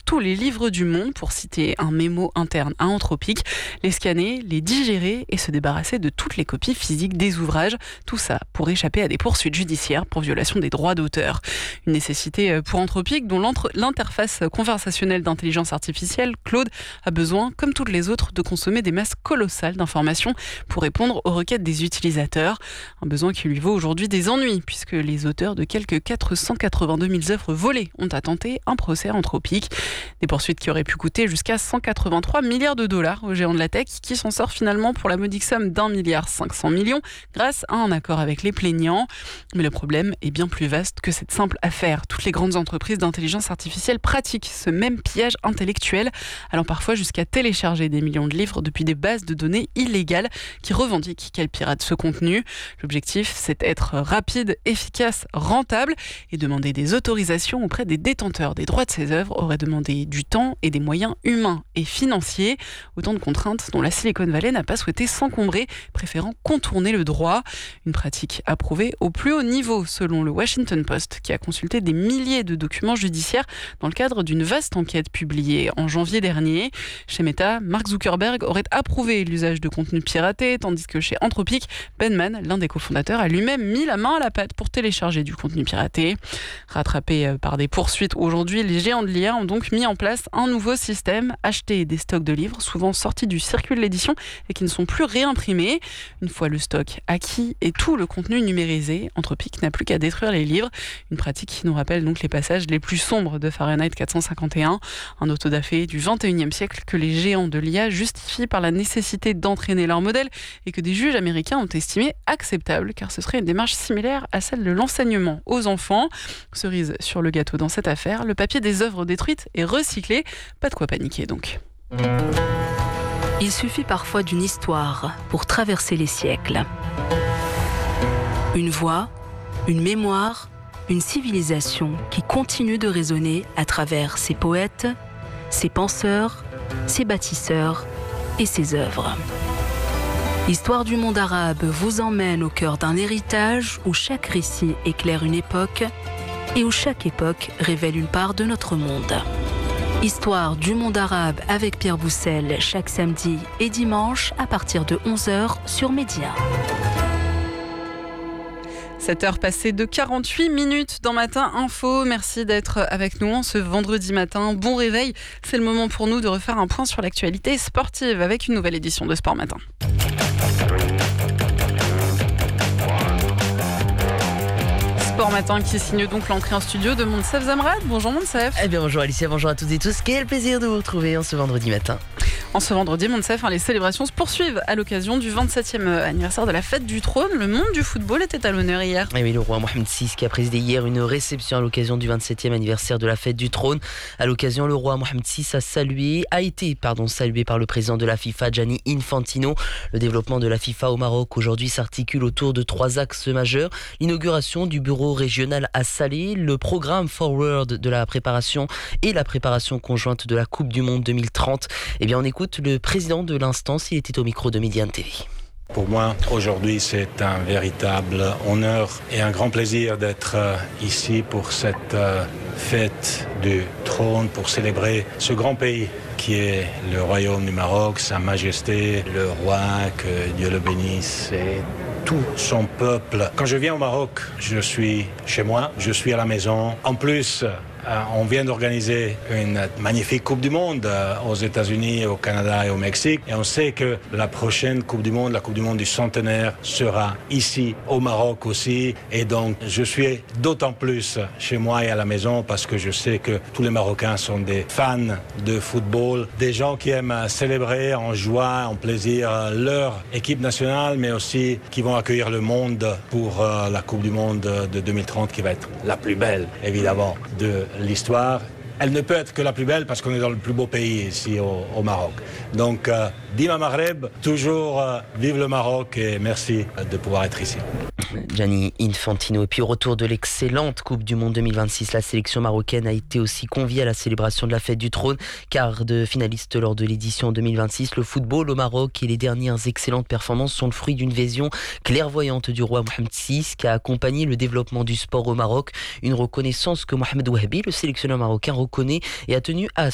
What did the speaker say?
tous les livres du monde, pour citer un mémo interne à Anthropic, les scanner, les digérer et se débarrasser de toutes les copies physiques des ouvrages. Tout ça pour échapper à des poursuites judiciaires pour violation des droits d'auteur. Une nécessité pour Anthropic dont l'interface conversationnelle d'intelligence artificielle, Claude, a besoin, comme toutes les autres, de consommer des masses colossales d'informations pour répondre aux requêtes des utilisateurs. Un besoin qui lui vaut aujourd'hui des ennuis, puisque les auteurs de quelques 482 000 œuvres volées ont intenté un procès à Anthropic. Des poursuites qui auraient pu coûter jusqu'à 183 milliards de dollars au géant de la tech, qui s'en sort finalement pour la modique somme d'1,5 milliard grâce à un accord avec les plaignants. Mais le problème est bien plus vaste que cette simple affaire. Toutes les grandes entreprises d'intelligence artificielle pratiquent ce même pillage intellectuel, allant parfois jusqu'à télécharger des millions de livres depuis des bases de données illégales qui revendiquent qu'elles piratent ce contenu. L'objectif, c'est d'être rapide, efficace, rentable, et demander des autorisations auprès des détenteurs des droits de ces œuvres aurait demandé du temps et des moyens humains et financiers. Autant de contraintes dont la Silicon Valley n'a pas souhaité s'encombrer, préférant contourner le droit. Une pratique approuvée au plus haut niveau, selon le Washington Post, qui a consulté des milliers de documents judiciaires dans le cadre d'une vaste enquête publiée en janvier dernier. Chez Meta, Mark Zuckerberg aurait approuvé l'usage de contenus piratés, tandis que chez Anthropic, Ben Mann, l'un des cofondateurs, a lui-même mis la main à la pâte pour télécharger du contenu piraté. Rattrapés par des poursuites aujourd'hui, les géants de l'IA ont donc mis en place un nouveau système, acheter des stocks de livres, souvent sortis du circuit de l'édition et qui ne sont plus réimprimés. Une fois le stock acquis et tout le contenu numérisé, Anthropic n'a plus qu'à détruire les livres. Une pratique qui nous rappelle donc les passages les plus sombres de Fahrenheit 451, un autodafé du 21e siècle que les géants de l'IA justifient par la nécessité d'entraîner leur modèle et que des juges américains ont estimé acceptable, car ce serait une démarche similaire à celle de l'enseignement aux enfants. Cerise sur le gâteau dans cette affaire, le papier des œuvres détruites est recyclé. Pas de quoi paniquer donc. Il suffit parfois d'une histoire pour traverser les siècles. Une voix, une mémoire, une civilisation qui continue de résonner à travers ses poètes, ses penseurs, ses bâtisseurs et ses œuvres. L'histoire du monde arabe vous emmène au cœur d'un héritage où chaque récit éclaire une époque et où chaque époque révèle une part de notre monde. Histoire du monde arabe avec Pierre Boussel chaque samedi et dimanche à partir de 11h sur Média. 7h passées de 48 minutes dans Matin Info. Merci d'être avec nous en ce vendredi matin. Bon réveil. C'est le moment pour nous de refaire un point sur l'actualité sportive avec une nouvelle édition de Sport Matin. Sport Matin qui signe donc l'entrée en studio de Monsef Zamrad. Bonjour Monsef. Eh bien bonjour Alicia, bonjour à toutes et tous. Quel plaisir de vous retrouver en ce vendredi matin. En ce vendredi, Monsef, les célébrations se poursuivent à l'occasion du 27e anniversaire de la fête du trône. Le monde du football était à l'honneur hier. Et oui, le roi Mohamed VI qui a présidé hier une réception à l'occasion du 27e anniversaire de la fête du trône. À l'occasion, le roi Mohamed VI a été salué par le président de la FIFA, Gianni Infantino. Le développement de la FIFA au Maroc aujourd'hui s'articule autour de 3 axes majeurs. L'inauguration du bureau régional à Salé, le programme Forward de la préparation et la préparation conjointe de la Coupe du Monde 2030. Eh bien, on écoute le président de l'instance, il était au micro de Médiane TV. Pour moi, aujourd'hui, c'est un véritable honneur et un grand plaisir d'être ici pour cette fête du trône, pour célébrer ce grand pays qui est le Royaume du Maroc, Sa Majesté, le roi, que Dieu le bénisse, et tout son peuple. Quand je viens au Maroc, je suis chez moi, je suis à la maison. En plus, on vient d'organiser une magnifique Coupe du Monde aux États-Unis, au Canada et au Mexique. Et on sait que la prochaine Coupe du Monde, la Coupe du Monde du centenaire, sera ici, au Maroc aussi. Et donc, je suis d'autant plus chez moi et à la maison parce que je sais que tous les Marocains sont des fans de football, des gens qui aiment célébrer en joie, en plaisir leur équipe nationale, mais aussi qui vont accueillir le monde pour la Coupe du Monde de 2030 qui va être la plus belle, évidemment, de l'histoire. Elle ne peut être que la plus belle parce qu'on est dans le plus beau pays ici au Maroc. Donc, Dima Maghreb, toujours vive le Maroc et merci de pouvoir être ici. Gianni Infantino. Et puis au retour de l'excellente Coupe du Monde 2026, la sélection marocaine a été aussi conviée à la célébration de la fête du trône. Quart de finaliste lors de l'édition 2026, le football au Maroc et les dernières excellentes performances sont le fruit d'une vision clairvoyante du roi Mohamed VI qui a accompagné le développement du sport au Maroc. Une reconnaissance que Mohamed Wahbi, le sélectionneur marocain, reconnaît et a tenu à